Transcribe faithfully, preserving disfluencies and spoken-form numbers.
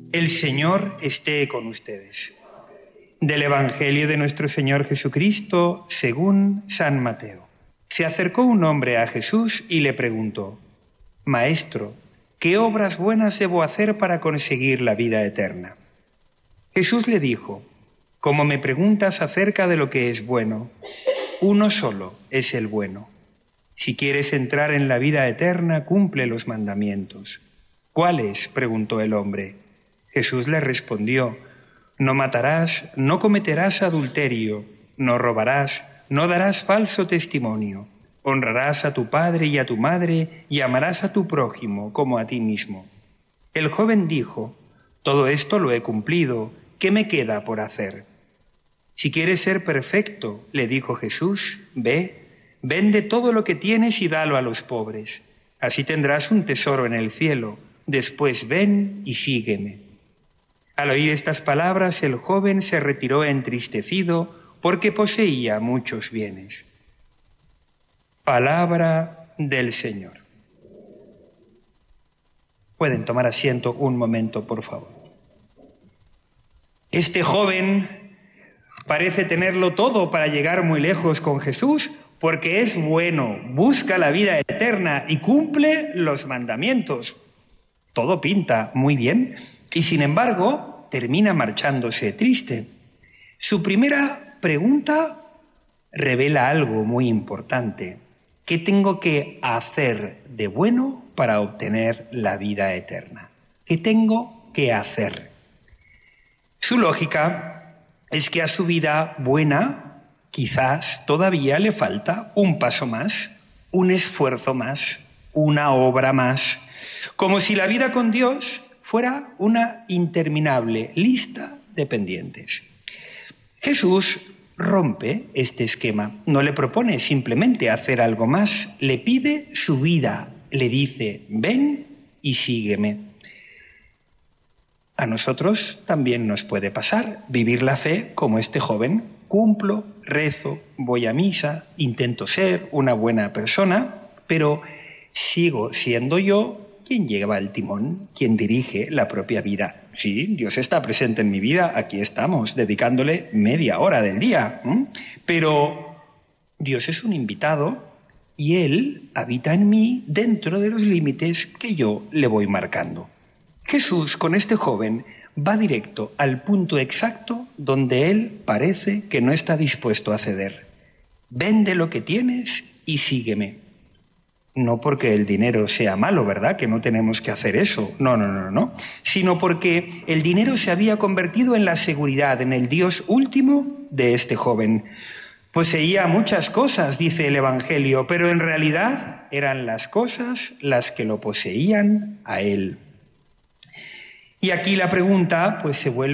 El Señor esté con ustedes. Del Evangelio de nuestro Señor Jesucristo, según San Mateo. Se acercó un hombre a Jesús y le preguntó: Maestro, ¿qué obras buenas debo hacer para conseguir la vida eterna? Jesús le dijo: Como me preguntas acerca de lo que es bueno, uno solo es el bueno. Si quieres entrar en la vida eterna, cumple los mandamientos. ¿Cuáles?, preguntó el hombre. Jesús le respondió: No matarás, no cometerás adulterio, no robarás, no darás falso testimonio, honrarás a tu padre y a tu madre y amarás a tu prójimo como a ti mismo. El joven dijo: Todo esto lo he cumplido, ¿qué me queda por hacer? Si quieres ser perfecto, le dijo Jesús, ve, vende todo lo que tienes y dalo a los pobres. Así tendrás un tesoro en el cielo. Después ven y sígueme. Al oír estas palabras, el joven se retiró entristecido porque poseía muchos bienes. Palabra del Señor. Pueden tomar asiento un momento, por favor. Este joven parece tenerlo todo para llegar muy lejos con Jesús, porque es bueno, busca la vida eterna y cumple los mandamientos. Todo pinta muy bien y, sin embargo, termina marchándose triste. Su primera pregunta revela algo muy importante. ¿Qué tengo que hacer de bueno para obtener la vida eterna? ¿Qué tengo que hacer? Su lógica es que a su vida buena quizás todavía le falta un paso más, un esfuerzo más, una obra más, como si la vida con Dios fuera una interminable lista de pendientes. Jesús rompe este esquema, no le propone simplemente hacer algo más, le pide su vida, le dice: ven y sígueme. A nosotros también nos puede pasar vivir la fe como este joven. Cumplo, rezo, voy a misa, intento ser una buena persona, pero sigo siendo yo quien lleva el timón, quien dirige la propia vida. Sí, Dios está presente en mi vida, aquí estamos, dedicándole media hora del día. ¿Mm? Pero Dios es un invitado y Él habita en mí dentro de los límites que yo le voy marcando. Jesús, con este joven, va directo al punto exacto donde él parece que no está dispuesto a ceder. Vende lo que tienes y sígueme. No porque el dinero sea malo, ¿verdad? Que no tenemos que hacer eso. No, no, no, no. Sino porque el dinero se había convertido en la seguridad, en el Dios último de este joven. Poseía muchas cosas, dice el Evangelio, pero en realidad eran las cosas las que lo poseían a él. Y aquí la pregunta pues se vuelve